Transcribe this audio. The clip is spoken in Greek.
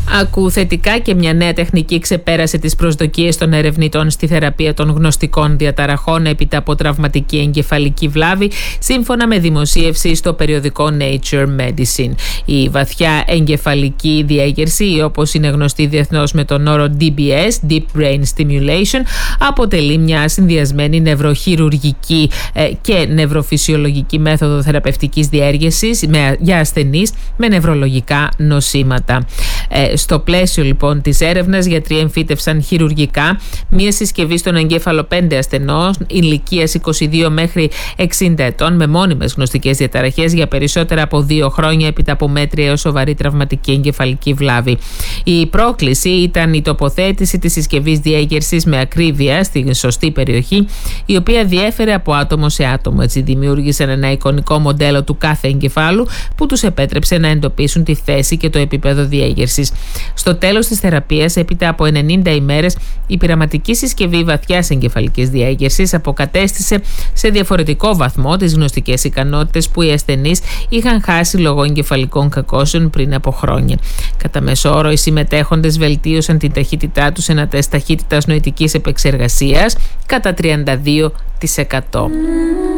Άκου θετικά και μια νέα τεχνική ξεπέρασε τις προσδοκίες των ερευνητών στη θεραπεία των γνωστικών διαταραχών έπειτα από τραυματική εγκεφαλική βλάβη, σύμφωνα με δημοσίευση στο περιοδικό Nature Medicine. Η βαθιά εγκεφαλική διέγερση, όπως είναι γνωστή διεθνώς με τον όρο DBS, Deep Brain Stimulation, αποτελεί μια συνδυασμένη νευροχειρουργική και νευροφυσιολογική μέθοδο θεραπευτικής διέργεσης για ασθενείς με νευρολογικά νοσήματα. Στο πλαίσιο λοιπόν της έρευνας, γιατροί εμφύτευσαν χειρουργικά μία συσκευή στον εγκέφαλο 5 ασθενών ηλικίας 22 μέχρι 60 ετών με μόνιμες γνωστικές διαταραχές για περισσότερα από 2 χρόνια έπειτα από μέτρια έως σοβαρή τραυματική εγκεφαλική βλάβη. Η πρόκληση ήταν η τοποθέτηση της συσκευής διέγερσης με ακρίβεια στη σωστή περιοχή, η οποία διέφερε από άτομο σε άτομο. Έτσι δημιούργησαν ένα εικονικό μοντέλο του κάθε εγκεφάλου που τους επέτρεψε να εντοπίσουν τη θέση και το επίπεδο διέγερσης. Στο τέλος της θεραπείας, έπειτα από 90 ημέρες, η πειραματική συσκευή βαθιάς εγκεφαλικής διέγερσης αποκατέστησε σε διαφορετικό βαθμό τις γνωστικές ικανότητες που οι ασθενείς είχαν χάσει λόγω εγκεφαλικών κακώσεων πριν από χρόνια. Κατά μέσο όρο, οι συμμετέχοντες βελτίωσαν την ταχύτητά τους σε ένα τεστ ταχύτητας νοητικής επεξεργασίας κατά 32%.